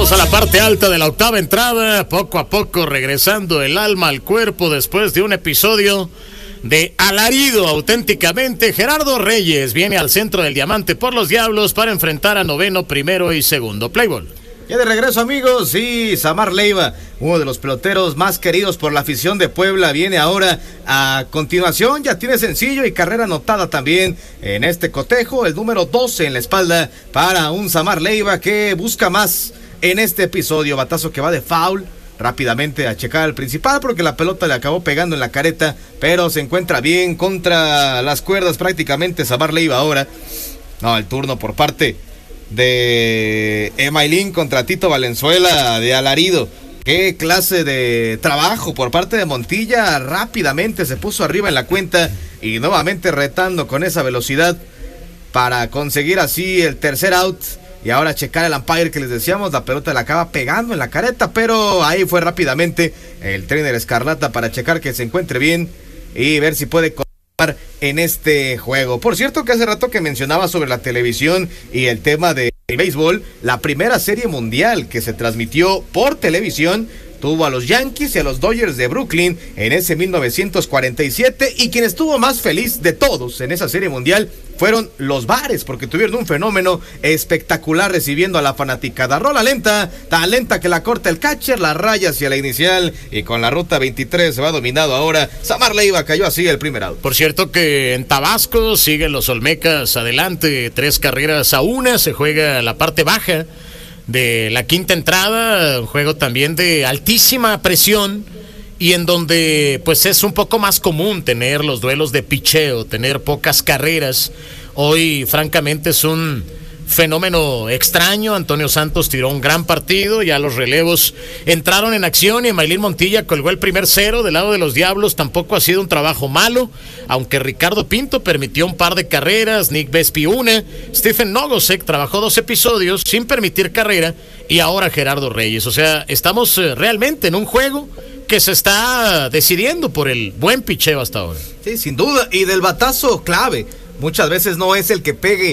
Llegamos a la parte alta de la octava entrada, poco a poco regresando el alma al cuerpo después de un episodio de alarido auténticamente. Gerardo Reyes viene al centro del diamante por los Diablos para enfrentar a noveno, primero y segundo. Playball. Ya de regreso, amigos, y Samar Leiva, uno de los peloteros más queridos por la afición de Puebla, viene ahora a continuación. Ya tiene sencillo y carrera anotada también en este cotejo, el número 12 en la espalda para un Samar Leiva que busca más en este episodio. Batazo que va de foul, rápidamente a checar al principal porque la pelota le acabó pegando en la careta, pero se encuentra bien contra las cuerdas prácticamente Samar Leiva ahora. No, el turno por parte de Emailín contra Tito Valenzuela de alarido. Qué clase de trabajo por parte de Montilla. Rápidamente se puso arriba en la cuenta y nuevamente retando con esa velocidad para conseguir así el tercer out. Y ahora checar el umpire que les decíamos, la pelota le acaba pegando en la careta, pero ahí fue rápidamente el trainer Escarlata para checar que se encuentre bien y ver si puede en este juego. Por cierto que hace rato que mencionaba sobre la televisión y el tema de béisbol, la primera serie mundial que se transmitió por televisión tuvo a los Yankees y a los Dodgers de Brooklyn en ese 1947, y quien estuvo más feliz de todos en esa serie mundial fueron los Bares, porque tuvieron un fenómeno espectacular recibiendo a la fanaticada. Rola lenta, tan lenta que la corta el catcher, la raya hacia la inicial, y con la ruta 23 se va dominado ahora. Samar Leiva cayó así el primer out. Por cierto que en Tabasco siguen los Olmecas adelante, 3-1, se juega la parte baja de la quinta entrada, un juego también de altísima presión y en donde pues es un poco más común tener los duelos de picheo, tener pocas carreras. Hoy francamente es un fenómeno extraño. Antonio Santos tiró un gran partido, ya los relevos entraron en acción y Emailín Montilla colgó el primer cero. Del lado de los Diablos tampoco ha sido un trabajo malo, aunque Ricardo Pinto permitió un par de carreras, Nick Vespi una, Stephen Nogosek trabajó 2 episodios sin permitir carrera y ahora Gerardo Reyes. O sea, estamos realmente en un juego que se está decidiendo por el buen picheo hasta ahora. Sí, sin duda, y del batazo clave. Muchas veces no es el que pegue